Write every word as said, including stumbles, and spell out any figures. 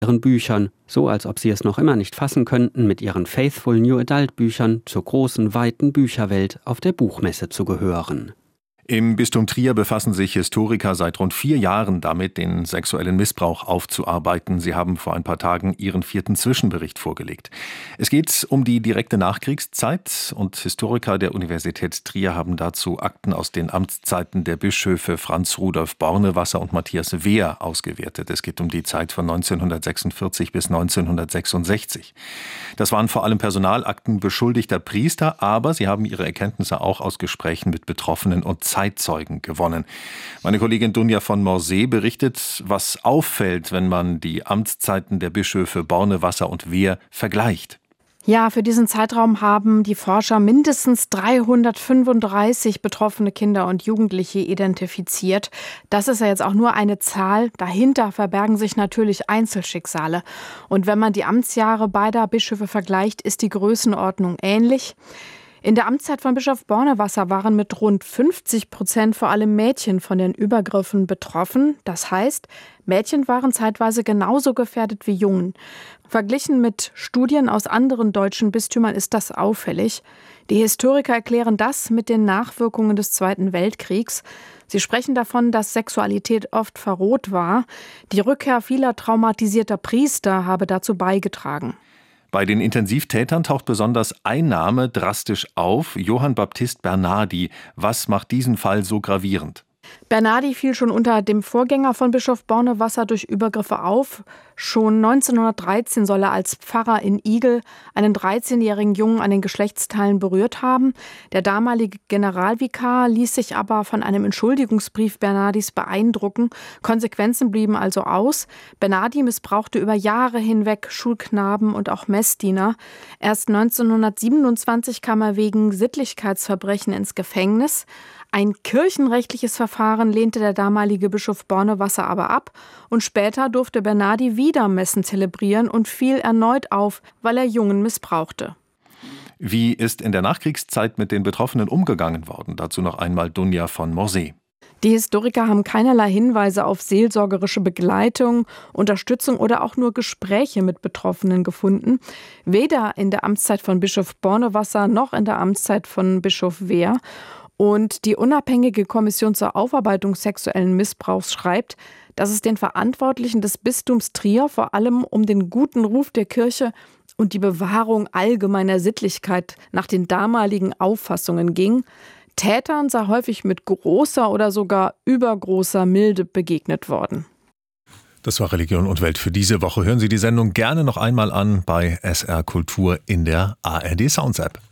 ihren Büchern, so als ob sie es noch immer nicht fassen könnten, mit ihren Faithful New Adult Büchern zur großen, weiten Bücherwelt auf der Buchmesse zu gehören. Im Bistum Trier befassen sich Historiker seit rund vier Jahren damit, den sexuellen Missbrauch aufzuarbeiten. Sie haben vor ein paar Tagen ihren vierten Zwischenbericht vorgelegt. Es geht um die direkte Nachkriegszeit und Historiker der Universität Trier haben dazu Akten aus den Amtszeiten der Bischöfe Franz Rudolf Bornewasser und Matthias Wehr ausgewertet. Es geht um die Zeit von neunzehnhundertsechsundvierzig bis neunzehnhundertsechsundsechzig. Das waren vor allem Personalakten beschuldigter Priester, aber sie haben ihre Erkenntnisse auch aus Gesprächen mit Betroffenen und Zeitzeugen gewonnen. Meine Kollegin Dunja von Morsee berichtet, was auffällt, wenn man die Amtszeiten der Bischöfe Bornewasser und Wehr vergleicht. Ja, für diesen Zeitraum haben die Forscher mindestens dreihundertfünfunddreißig betroffene Kinder und Jugendliche identifiziert. Das ist ja jetzt auch nur eine Zahl. Dahinter verbergen sich natürlich Einzelschicksale. Und wenn man die Amtsjahre beider Bischöfe vergleicht, ist die Größenordnung ähnlich. In der Amtszeit von Bischof Bornewasser waren mit rund fünfzig Prozent vor allem Mädchen von den Übergriffen betroffen. Das heißt, Mädchen waren zeitweise genauso gefährdet wie Jungen. Verglichen mit Studien aus anderen deutschen Bistümern ist das auffällig. Die Historiker erklären das mit den Nachwirkungen des Zweiten Weltkriegs. Sie sprechen davon, dass Sexualität oft verroht war. Die Rückkehr vieler traumatisierter Priester habe dazu beigetragen. Bei den Intensivtätern taucht besonders ein Name drastisch auf, Johann Baptist Bernardi. Was macht diesen Fall so gravierend? Bernardi fiel schon unter dem Vorgänger von Bischof Bornewasser durch Übergriffe auf. Schon neunzehnhundertdreizehn soll er als Pfarrer in Igel einen dreizehnjährigen Jungen an den Geschlechtsteilen berührt haben. Der damalige Generalvikar ließ sich aber von einem Entschuldigungsbrief Bernardis beeindrucken. Konsequenzen blieben also aus. Bernardi missbrauchte über Jahre hinweg Schulknaben und auch Messdiener. Erst neunzehnhundertsiebenundzwanzig kam er wegen Sittlichkeitsverbrechen ins Gefängnis. Ein kirchenrechtliches Verfahren lehnte der damalige Bischof Bornewasser aber ab und später durfte Bernardi wieder Messen zelebrieren und fiel erneut auf, weil er Jungen missbrauchte. Wie ist in der Nachkriegszeit mit den Betroffenen umgegangen worden? Dazu noch einmal Dunja von Morsee. Die Historiker haben keinerlei Hinweise auf seelsorgerische Begleitung, Unterstützung oder auch nur Gespräche mit Betroffenen gefunden. Weder in der Amtszeit von Bischof Bornewasser noch in der Amtszeit von Bischof Wehr. Und die unabhängige Kommission zur Aufarbeitung sexuellen Missbrauchs schreibt, dass es den Verantwortlichen des Bistums Trier vor allem um den guten Ruf der Kirche und die Bewahrung allgemeiner Sittlichkeit nach den damaligen Auffassungen ging. Tätern sei häufig mit großer oder sogar übergroßer Milde begegnet worden. Das war Religion und Welt für diese Woche. Hören Sie die Sendung gerne noch einmal an bei S R Kultur in der A R D Sounds App.